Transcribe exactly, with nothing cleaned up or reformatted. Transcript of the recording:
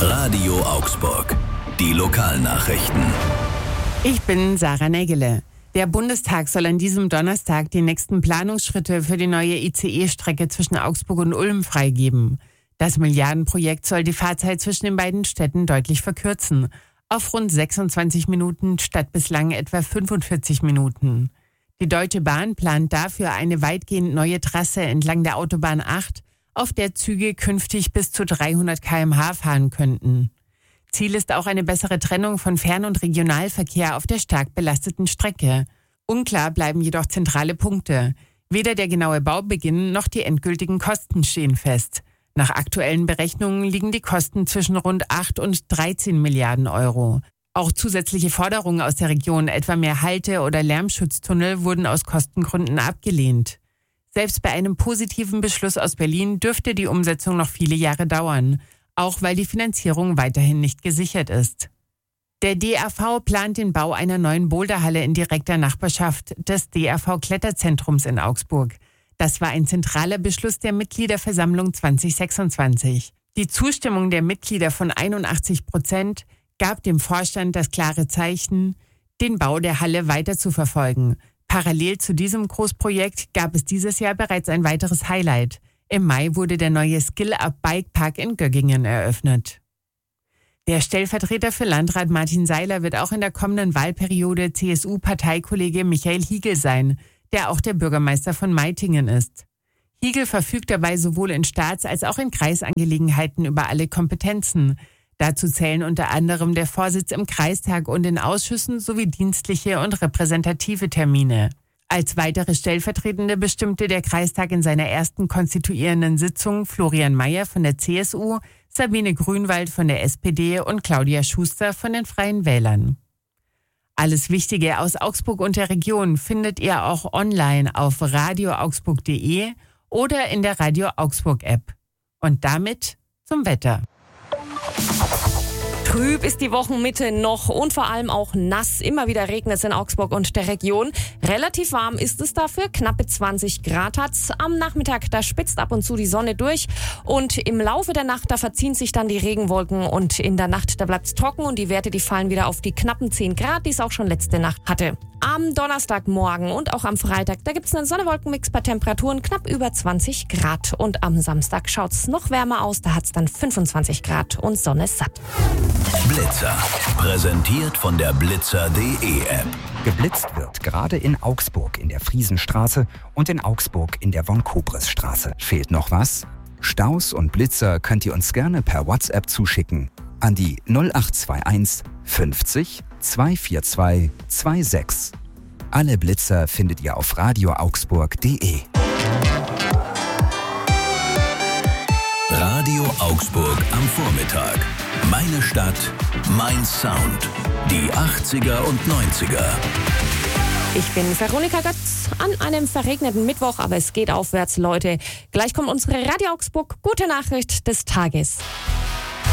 Radio Augsburg. Die Lokalnachrichten. Ich bin Sarah Nägele. Der Bundestag soll an diesem Donnerstag die nächsten Planungsschritte für die neue I C E-Strecke zwischen Augsburg und Ulm freigeben. Das Milliardenprojekt soll die Fahrzeit zwischen den beiden Städten deutlich verkürzen. Auf rund sechsundzwanzig Minuten statt bislang etwa fünfundvierzig Minuten. Die Deutsche Bahn plant dafür eine weitgehend neue Trasse entlang der Autobahn acht, auf der Züge künftig bis zu dreihundert Kilometer pro Stunde fahren könnten. Ziel ist auch eine bessere Trennung von Fern- und Regionalverkehr auf der stark belasteten Strecke. Unklar bleiben jedoch zentrale Punkte. Weder der genaue Baubeginn noch die endgültigen Kosten stehen fest. Nach aktuellen Berechnungen liegen die Kosten zwischen rund acht und dreizehn Milliarden Euro. Auch zusätzliche Forderungen aus der Region, etwa mehr Halte- oder Lärmschutztunnel, wurden aus Kostengründen abgelehnt. Selbst bei einem positiven Beschluss aus Berlin dürfte die Umsetzung noch viele Jahre dauern, auch weil die Finanzierung weiterhin nicht gesichert ist. Der D R V plant den Bau einer neuen Boulderhalle in direkter Nachbarschaft des D R V-Kletterzentrums in Augsburg. Das war ein zentraler Beschluss der Mitgliederversammlung zwanzig sechsundzwanzig. Die Zustimmung der Mitglieder von einundachtzig Prozent gab dem Vorstand das klare Zeichen, den Bau der Halle weiter zu verfolgen. Parallel zu diesem Großprojekt gab es dieses Jahr bereits ein weiteres Highlight. Im Mai wurde der neue Skill-Up-Bike-Park in Göggingen eröffnet. Der Stellvertreter für Landrat Martin Seiler wird auch in der kommenden Wahlperiode C S U-Parteikollege Michael Hiegel sein, der auch der Bürgermeister von Meitingen ist. Hiegel verfügt dabei sowohl in Staats- als auch in Kreisangelegenheiten über alle Kompetenzen. Dazu zählen unter anderem der Vorsitz im Kreistag und in Ausschüssen sowie dienstliche und repräsentative Termine. Als weitere Stellvertretende bestimmte der Kreistag in seiner ersten konstituierenden Sitzung Florian Mayer von der C S U, Sabine Grünwald von der S P D und Claudia Schuster von den Freien Wählern. Alles Wichtige aus Augsburg und der Region findet ihr auch online auf radio augsburg punkt de oder in der Radio Augsburg App. Und damit zum Wetter. Trüb ist die Wochenmitte noch und vor allem auch nass. Immer wieder regnet es in Augsburg und der Region. Relativ warm ist es dafür. Knappe zwanzig Grad hat's. Am Nachmittag, da spitzt ab und zu die Sonne durch. Und im Laufe der Nacht, da verziehen sich dann die Regenwolken. Und in der Nacht, da bleibt's trocken und die Werte, die fallen wieder auf die knappen zehn Grad, die es auch schon letzte Nacht hatte. Am Donnerstagmorgen und auch am Freitag, da gibt's einen Sonne-Wolken-Mix bei Temperaturen knapp über zwanzig Grad. Und am Samstag schaut's noch wärmer aus, da hat's dann fünfundzwanzig Grad und Sonne satt. Blitzer. Präsentiert von der blitzer punkt de App. Geblitzt wird gerade in Augsburg in der Friesenstraße und in Augsburg in der Von-Kobres-Straße. Fehlt noch was? Staus und Blitzer könnt ihr uns gerne per WhatsApp zuschicken an die null acht zwei eins fünfzig zweihundertvierundzwanzig sechsundzwanzig. Alle Blitzer findet ihr auf radio augsburg punkt de. Radio Augsburg am Vormittag. Meine Stadt, mein Sound. Die achtziger und neunziger. Ich bin Veronika Götz an einem verregneten Mittwoch, aber es geht aufwärts, Leute. Gleich kommt unsere Radio Augsburg Gute Nachricht des Tages.